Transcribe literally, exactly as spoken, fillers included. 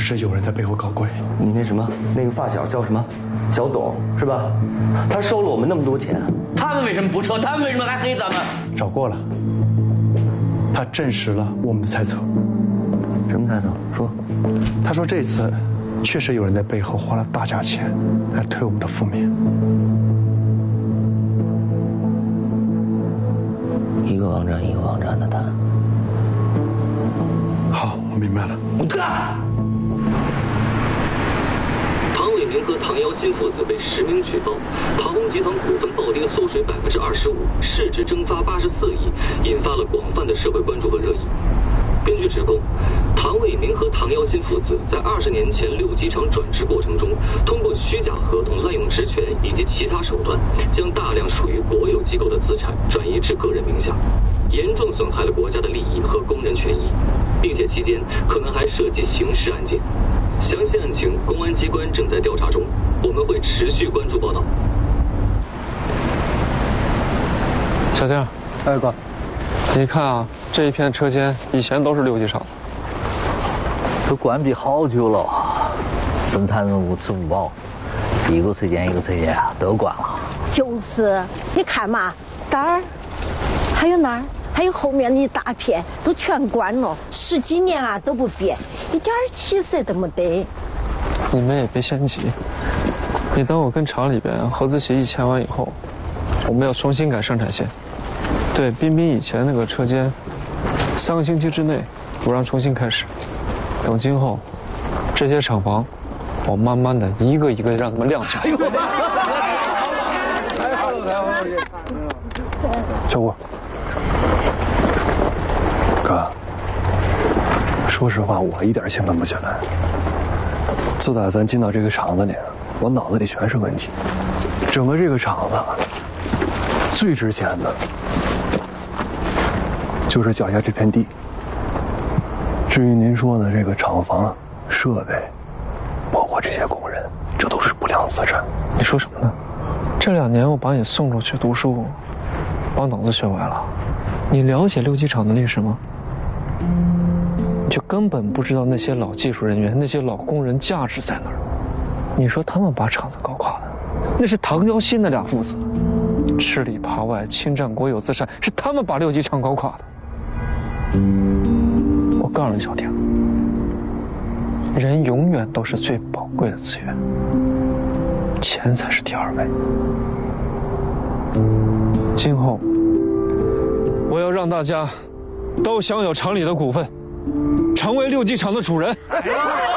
是有人在背后搞鬼。 你那什么，那个发小叫什么？小董是吧？他收了我们那么多钱，他们为什么不撤？他们为什么还黑咱们？ 找过了，他证实了我们的猜测。 什么猜测？说。 他说这次确实有人在背后花了大价钱来推我们的覆灭。 一个网站一个网站的谈。 好，我明白了。 干！ 唐伟明和唐尧新父子被实名举报，唐龙集团股份暴跌缩水百分之二十五，市值蒸发八十四亿，引发了广泛的社会关注和热议。根据指控，唐伟明和唐尧新父子在二十年前六机场转制过程中，通过虚假合同、滥用职权以及其他手段，将大量属于国有机构的资产转移至个人名下，严重损害了国家的利益和工人权益，并且期间可能还涉及刑事案件。详细案情，公安机关正在调查中，我们会持续关注报道。 小丁， 哎哥， 你看啊，这一片车间以前都是六机厂， 都关闭好久了，生产任务吃不饱，一个车间一个车间都关了。 就是，你看嘛，这儿还有那儿，还有后面的一大片都全关了，十几年啊都不变，一点起色都没得。 你们也别先急，你等我跟厂里边合资协议签完以后，我们要重新改生产线。对，彬彬以前那个车间，三个星期之内我让重新开始。等今后这些厂房，我慢慢的一个一个让他们亮起来。 小郭，哥，说实话，我一点兴奋不起来。自打咱进到这个厂子里，我脑子里全是问题。整个这个厂子最值钱的就是脚下这片地。至于您说的这个厂房、设备，包括这些工人，这都是不良资产。 你说什么呢？这两年我把你送出去读书，把脑子学歪了。你了解六机厂的历史吗？你就根本不知道那些老技术人员、那些老工人价值在哪儿。你说他们把厂子搞垮的，那是唐尧新那俩父子吃里扒外、侵占国有资产，是他们把六机厂搞垮的。我告诉你，小丁，人永远都是最宝贵的资源，钱才是第二位。今后我要让大家都享有厂里的股份，成为六机厂的主人。